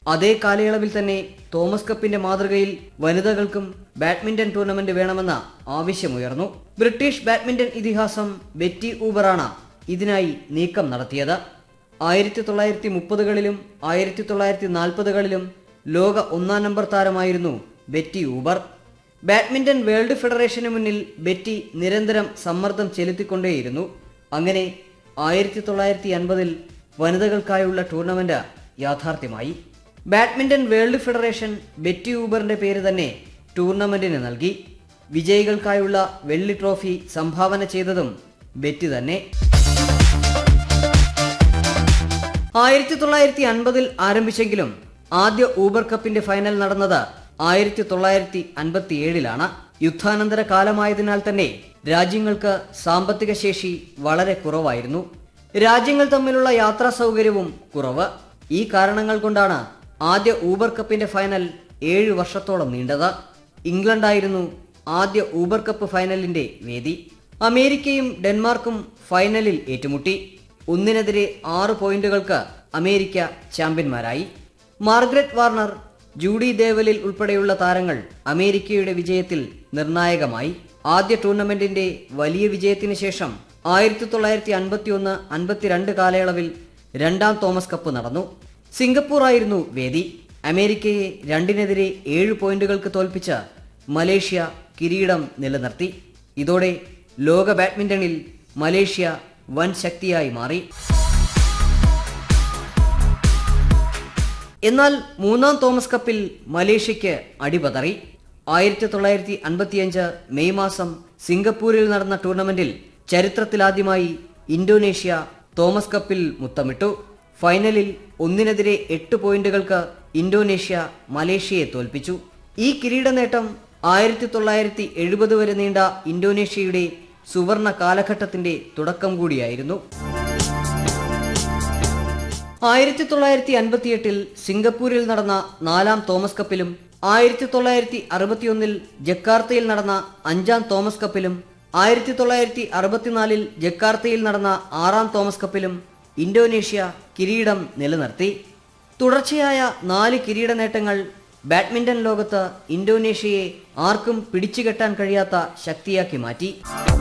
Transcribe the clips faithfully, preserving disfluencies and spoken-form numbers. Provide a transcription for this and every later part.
അതേ കാലയളവിൽ തന്നെ തോമസ് കപ്പിന്റെ മാതൃകയിൽ വനിതകൾക്കും ബാഡ്മിന്റൺ ടൂർണമെന്റ് വേണമെന്ന ആവശ്യമുയർന്നു. ബ്രിട്ടീഷ് ബാഡ്മിന്റൺ ഇതിഹാസം ബെറ്റി ഊബറാണ് ഇതിനായി നീക്കം നടത്തിയത്. ആയിരത്തി തൊള്ളായിരത്തി മുപ്പതുകളിലും ആയിരത്തി തൊള്ളായിരത്തി നാൽപ്പതുകളിലും ലോക ഒന്നാം നമ്പർ താരമായിരുന്നു ബെറ്റി ഊബർ. ബാഡ്മിന്റൺ വേൾഡ് ഫെഡറേഷന് മുന്നിൽ ബെറ്റി നിരന്തരം സമ്മർദ്ദം ചെലുത്തിക്കൊണ്ടേയിരുന്നു. അങ്ങനെ ആയിരത്തി തൊള്ളായിരത്തി അൻപതിൽ വനിതകൾക്കായുള്ള ടൂർണമെന്റ് യാഥാർത്ഥ്യമായി. ബാഡ്മിന്റൺ വേൾഡ് ഫെഡറേഷൻ ബെറ്റി ഊബറിന്റെ പേര് തന്നെ ടൂർണമെന്റിന് നൽകി. വിജയികൾക്കായുള്ള വെള്ളി ട്രോഫി സംഭാവന ചെയ്തതും ബെറ്റി തന്നെ. ആയിരത്തി തൊള്ളായിരത്തി അൻപതിൽ ആരംഭിച്ചെങ്കിലും ആദ്യ ഊബർ കപ്പിന്റെ ഫൈനൽ നടന്നത് ആയിരത്തി തൊള്ളായിരത്തി അൻപത്തി ഏഴിലാണ്. യുദ്ധാനന്തര കാലമായതിനാൽ തന്നെ രാജ്യങ്ങൾക്ക് സാമ്പത്തിക ശേഷി വളരെ കുറവായിരുന്നു. രാജ്യങ്ങൾ തമ്മിലുള്ള യാത്രാ സൗകര്യവും കുറവ്. ഈ കാരണങ്ങൾ കൊണ്ടാണ് ആദ്യ ഊബർ കപ്പിന്റെ ഫൈനൽ ഏഴു വർഷത്തോളം നീണ്ടത്. ഇംഗ്ലണ്ടായിരുന്നു ആദ്യ ഊബർ കപ്പ് ഫൈനലിന്റെ വേദി. അമേരിക്കയും ഡെൻമാർക്കും ഫൈനലിൽ ഏറ്റുമുട്ടി. ഒന്നിനെതിരെ ആറ് പോയിന്റുകൾക്ക് അമേരിക്ക ചാമ്പ്യന്മാരായി. മാർഗ്രറ്റ് വാർണർ, ജൂഡി ദേവലിൽ ഉൾപ്പെടെയുള്ള താരങ്ങൾ അമേരിക്കയുടെ വിജയത്തിൽ നിർണായകമായി. ആദ്യ ടൂർണമെന്റിന്റെ വലിയ വിജയത്തിന് ശേഷം ആയിരത്തി തൊള്ളായിരത്തി അൻപത്തി ഒന്ന് അൻപത്തിരണ്ട് കാലയളവിൽ രണ്ടാം തോമസ് കപ്പ് നടന്നു. സിംഗപ്പൂർ ആയിരുന്നു വേദി. അമേരിക്കയെ രണ്ടിനെതിരെ ഏഴ് പോയിന്റുകൾക്ക് തോൽപ്പിച്ച മലേഷ്യ കിരീടം നിലനിർത്തി. ഇതോടെ ലോക ബാഡ്മിന്റണിൽ മലേഷ്യ വൻ ശക്തിയായി മാറി. എന്നാൽ മൂന്നാം തോമസ് കപ്പിൽ മലേഷ്യയ്ക്ക് അടിപതറി. ആയിരത്തി തൊള്ളായിരത്തി അൻപത്തിയഞ്ച് മെയ് മാസം സിംഗപ്പൂരിൽ നടന്ന ടൂർണമെന്റിൽ ചരിത്രത്തിലാദ്യമായി ഇന്തോനേഷ്യ തോമസ് കപ്പിൽ മുത്തമിട്ടു. ഫൈനലിൽ ഒന്നിനെതിരെ എട്ട് പോയിന്റുകൾക്ക് ഇന്തോനേഷ്യ മലേഷ്യയെ തോൽപ്പിച്ചു. ഈ കിരീട നേട്ടം ആയിരത്തി തൊള്ളായിരത്തി എഴുപത് വരെ നീണ്ട ഇന്തോനേഷ്യയുടെ സുവർണ കാലഘട്ടത്തിന്റെ തുടക്കം കൂടിയായിരുന്നു. ആയിരത്തി തൊള്ളായിരത്തി അൻപത്തിയെട്ടിൽ സിംഗപ്പൂരിൽ നടന്ന നാലാം തോമസ് കപ്പിലും ആയിരത്തി തൊള്ളായിരത്തി അറുപത്തിയൊന്നിൽ ജക്കാർത്തയിൽ നടന്ന അഞ്ചാം തോമസ് കപ്പിലും ആയിരത്തി തൊള്ളായിരത്തി അറുപത്തിനാലിൽ ജക്കാർത്തയിൽ നടന്ന ആറാം തോമസ് കപ്പിലും ഇന്തോനേഷ്യ കിരീടം നിലനിർത്തി. തുടർച്ചയായ നാല് കിരീട നേട്ടങ്ങൾ ബാഡ്മിന്റൺ ലോകത്ത് ഇന്തോനേഷ്യയെ ആർക്കും പിടിച്ചുകെട്ടാൻ കഴിയാത്ത ശക്തിയാക്കി മാറ്റി.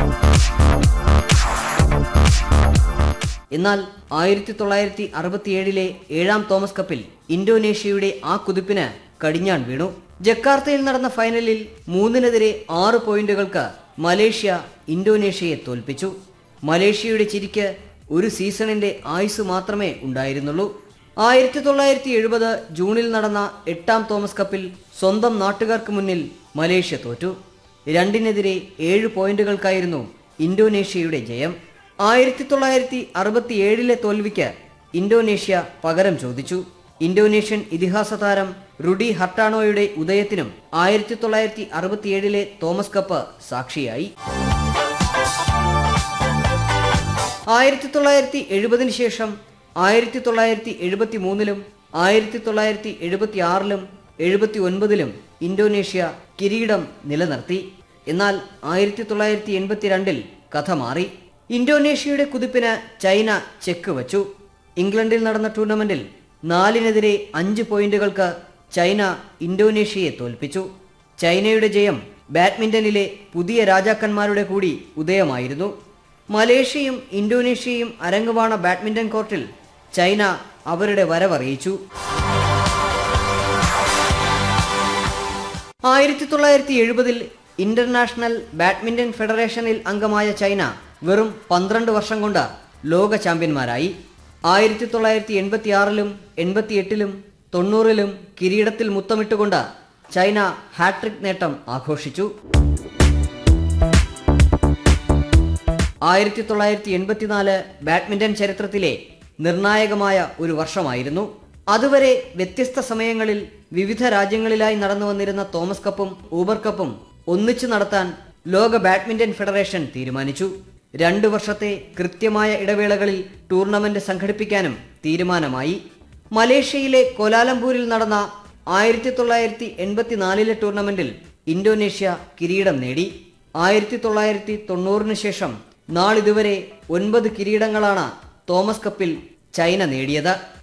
എന്നാൽ ആയിരത്തി തൊള്ളായിരത്തി അറുപത്തിയേഴിലെ ഏഴാം തോമസ് കപ്പിൽ ഇന്തോനേഷ്യയുടെ ആ കുതിപ്പിന് കടിഞ്ഞാൺ വീണു. ജക്കാർത്തയിൽ നടന്ന ഫൈനലിൽ മൂന്നിനെതിരെ ആറ് പോയിന്റുകൾക്ക് മലേഷ്യ ഇന്തോനേഷ്യയെ തോൽപ്പിച്ചു. മലേഷ്യയുടെ ചിരിക്ക് ഒരു സീസണിന്റെ ആയുസ് മാത്രമേ ഉണ്ടായിരുന്നുള്ളൂ. ആയിരത്തി തൊള്ളായിരത്തി എഴുപത് ജൂണിൽ നടന്ന എട്ടാം തോമസ് കപ്പിൽ സ്വന്തം നാട്ടുകാർക്ക് മുന്നിൽ മലേഷ്യ തോറ്റു. രണ്ടിനെതിരെ ഏഴ് പോയിന്റുകൾക്കായിരുന്നു ഇന്തോനേഷ്യയുടെ ജയം. ആയിരത്തി തൊള്ളായിരത്തി അറുപത്തി ഏഴിലെ തോൽവിക്ക് ഇന്തോനേഷ്യ പകരം ചോദിച്ചു. ഇന്തോനേഷ്യൻ ഇതിഹാസ താരം റുഡി ഹർട്ടാണോയുടെ ഉദയത്തിനും ആയിരത്തി തൊള്ളായിരത്തി അറുപത്തിയേഴിലെ തോമസ് കപ്പ് സാക്ഷിയായി. ആയിരത്തി തൊള്ളായിരത്തി എഴുപതിന് ശേഷം ആയിരത്തി തൊള്ളായിരത്തി എഴുപത്തി മൂന്നിലും ആയിരത്തി തൊള്ളായിരത്തി എഴുപത്തി ആറിലും എഴുപത്തി ഒൻപതിലും ഇന്തോനേഷ്യ കിരീടം നിലനിർത്തി. എന്നാൽ ആയിരത്തി തൊള്ളായിരത്തി എൺപത്തിരണ്ടിൽ കഥ മാറി. ഇന്തോനേഷ്യയുടെ കുതിപ്പിന് ചൈന ചെക്ക് വച്ചു. ഇംഗ്ലണ്ടിൽ നടന്ന ടൂർണമെന്റിൽ നാലിനെതിരെ അഞ്ച് പോയിന്റുകൾക്ക് ചൈന ഇന്തോനേഷ്യയെ തോൽപ്പിച്ചു. ചൈനയുടെ ജയം ബാഡ്മിന്റണിലെ പുതിയ രാജാക്കന്മാരുടെ കൂടി ഉദയമായിരുന്നു. മലേഷ്യയും ഇന്തോനേഷ്യയും അരങ്ങുവാണ ബാഡ്മിന്റൺ കോർട്ടിൽ ചൈന അവരുടെ വരവറിയിച്ചു. ആയിരത്തി തൊള്ളായിരത്തി എഴുപതിൽ ഇന്റർനാഷണൽ ബാഡ്മിന്റൺ ഫെഡറേഷനിൽ അംഗമായ ചൈന വെറും പന്ത്രണ്ട് വർഷം കൊണ്ട് ലോക ചാമ്പ്യന്മാരായി. ആയിരത്തി തൊള്ളായിരത്തി എൺപത്തി ആറിലും എൺപത്തി എട്ടിലും തൊണ്ണൂറിലും കിരീടത്തിൽ മുത്തമിട്ടുകൊണ്ട് ചൈന ഹാട്രിക് നേട്ടം ആഘോഷിച്ചു. ആയിരത്തി തൊള്ളായിരത്തി എൺപത്തിനാല് ബാഡ്മിന്റൺ ചരിത്രത്തിലെ നിർണായകമായ ഒരു വർഷമായിരുന്നു. അതുവരെ വ്യത്യസ്ത സമയങ്ങളിൽ വിവിധ രാജ്യങ്ങളിലായി നടന്നു വന്നിരുന്ന തോമസ് കപ്പും ഊബർ കപ്പും ഒന്നിച്ചു നടത്താൻ ലോക ബാഡ്മിന്റൺ ഫെഡറേഷൻ തീരുമാനിച്ചു. രണ്ടു വർഷത്തെ കൃത്യമായ ഇടവേളകളിൽ ടൂർണമെന്റ് സംഘടിപ്പിക്കാനും തീരുമാനമായി. മലേഷ്യയിലെ കോലാലംപൂരിൽ നടന്ന ആയിരത്തി തൊള്ളായിരത്തി എൺപത്തിനാലിലെ ടൂർണമെന്റിൽ ഇന്തോനേഷ്യ കിരീടം നേടി. ആയിരത്തി തൊള്ളായിരത്തി തൊണ്ണൂറിന് ശേഷം നാളിതുവരെ ഒൻപത് കിരീടങ്ങളാണ് തോമസ് കപ്പിൽ ചൈന നേടിയത്.